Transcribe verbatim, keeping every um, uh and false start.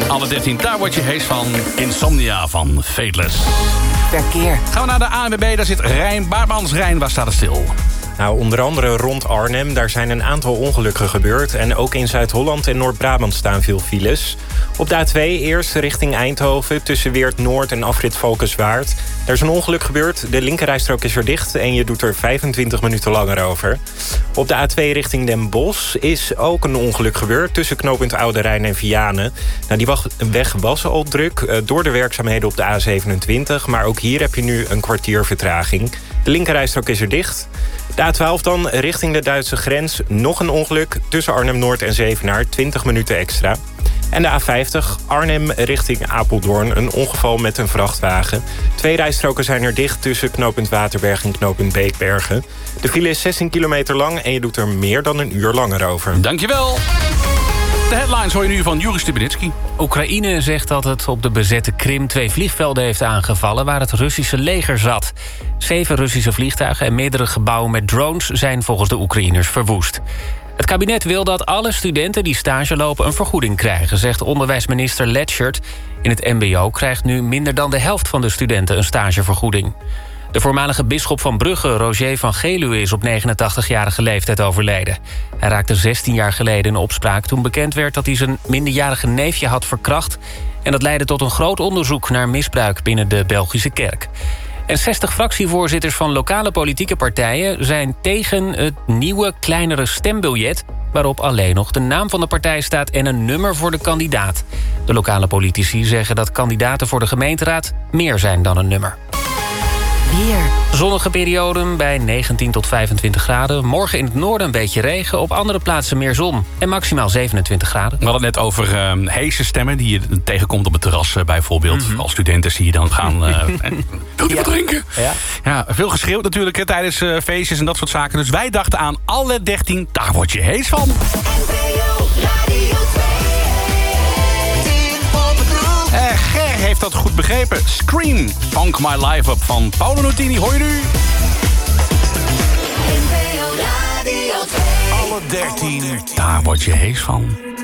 Alle dertien, daar word je hees van. Insomnia van Fateless. Verkeer. Gaan we naar de A N W B, daar zit Rijn Baarmans. Rijn, waar staat het stil? Nou, onder andere rond Arnhem, daar zijn een aantal ongelukken gebeurd. En ook in Zuid-Holland en Noord-Brabant staan veel files. Op de A twee eerst richting Eindhoven, tussen Weert Noord en afrit Valkenswaard. Daar is een ongeluk gebeurd, de linkerrijstrook is er dicht en je doet er vijfentwintig minuten langer over. Op de A twee richting Den Bosch is ook een ongeluk gebeurd, tussen knooppunt Oude Rijn en Vianen. Nou, die weg was al druk door de werkzaamheden op de A zevenentwintig... maar ook hier heb je nu een kwartier vertraging. De linkerrijstrook is er dicht. De A twaalf dan, richting de Duitse grens. Nog een ongeluk tussen Arnhem-Noord en Zevenaar. twintig minuten extra. En de A vijftig, Arnhem richting Apeldoorn. Een ongeval met een vrachtwagen. Twee rijstroken zijn er dicht tussen knooppunt Waterberg en knooppunt Beekbergen. De file is zestien kilometer lang en je doet er meer dan een uur langer over. Dankjewel. De headlines hoor je nu van Juri Stibinitsky. Oekraïne zegt dat het op de bezette Krim twee vliegvelden heeft aangevallen waar het Russische leger zat. Zeven Russische vliegtuigen en meerdere gebouwen met drones zijn volgens de Oekraïners verwoest. Het kabinet wil dat alle studenten die stage lopen een vergoeding krijgen, zegt onderwijsminister Letschert. In het mbo krijgt nu minder dan de helft van de studenten een stagevergoeding. De voormalige bisschop van Brugge, Roger van Geluwe, is op negenentachtigjarige leeftijd overleden. Hij raakte zestien jaar geleden in opspraak toen bekend werd dat hij zijn minderjarige neefje had verkracht. En dat leidde tot een groot onderzoek naar misbruik binnen de Belgische kerk. En zestig fractievoorzitters van lokale politieke partijen zijn tegen het nieuwe, kleinere stembiljet, waarop alleen nog de naam van de partij staat en een nummer voor de kandidaat. De lokale politici zeggen dat kandidaten voor de gemeenteraad meer zijn dan een nummer. Weer. Zonnige perioden bij negentien tot vijfentwintig graden. Morgen in het noorden een beetje regen. Op andere plaatsen meer zon. En maximaal zevenentwintig graden. We hadden het net over uh, heese stemmen die je tegenkomt op het terras uh, bijvoorbeeld. Mm-hmm. Als studenten zie je dan gaan... Uh, en, wil je ja. wat drinken? Ja. Ja, veel geschreeuwd natuurlijk hè, tijdens uh, feestjes en dat soort zaken. Dus wij dachten aan alle dertien, daar word je hees van. Uh, Ger heeft dat goed begrepen. Scream, Funk My Life Up van Paolo Nutini. Hoor je nu? N P O Radio twee. Alle dertien, daar word je hees van.